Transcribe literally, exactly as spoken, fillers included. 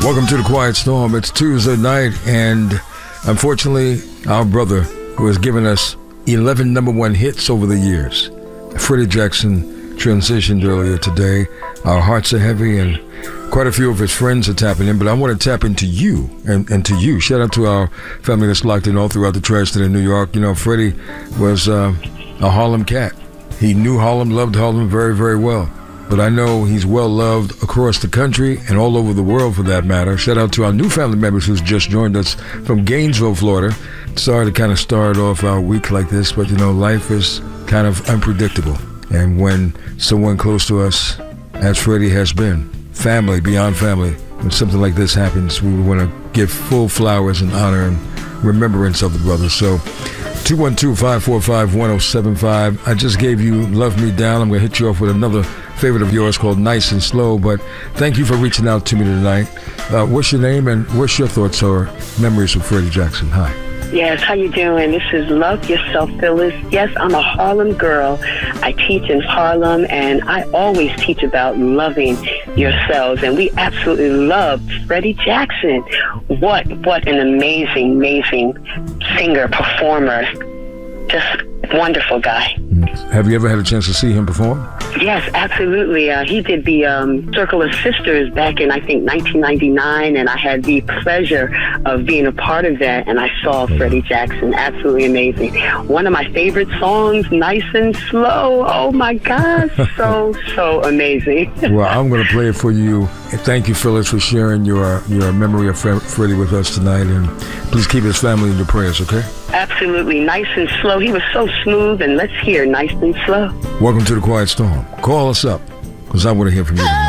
Welcome to the Quiet Storm. It's Tuesday night, and unfortunately, our brother, who has given us eleven number one hits over the years, Freddie Jackson, transitioned earlier today. Our hearts are heavy, and quite a few of his friends are tapping in, but I want to tap into you and, and to you. Shout out to our family that's locked in all throughout the tri-state of New York. You know, Freddie was uh, a Harlem cat. He knew Harlem, loved Harlem very, very well. But I know he's well-loved across the country and all over the world, for that matter. Shout out to our new family members who's just joined us from Gainesville, Florida. Sorry to kind of start off our week like this, but, you know, life is kind of unpredictable. And when someone close to us, as Freddie has been, family, beyond family, when something like this happens, we want to give full flowers and honor and remembrance of the brother. So, two one two, five four five, one oh seven five. I just gave you Love Me Down. I'm going to hit you off with another favorite of yours called Nice and Slow, but thank you for reaching out to me tonight. Uh, what's your name and what's your thoughts or memories of Freddie Jackson? Hi. Yes, how you doing? This is Love Yourself, Phyllis. Yes, I'm a Harlem girl. I teach in Harlem, and I always teach about loving yourselves, and we absolutely love Freddie Jackson. What, what an amazing, amazing singer, performer. Just wonderful guy. Have you ever had a chance to see him perform? Yes, absolutely. Uh, he did the um, Circle of Sisters back in, I think, nineteen ninety-nine, and I had the pleasure of being a part of that, and I saw Freddie Jackson. Absolutely amazing. One of my favorite songs, Nice and Slow. Oh, my gosh. So, so amazing. Well, I'm going to play it for you. Thank you, Phyllis, for sharing your, your memory of Fre- Freddie with us tonight, and please keep his family in your prayers, okay? Absolutely. Nice and Slow. He was so smooth, and let's hear Nice and Slow. Welcome to the Quiet Storm. Call us up, because I want to hear from you tonight.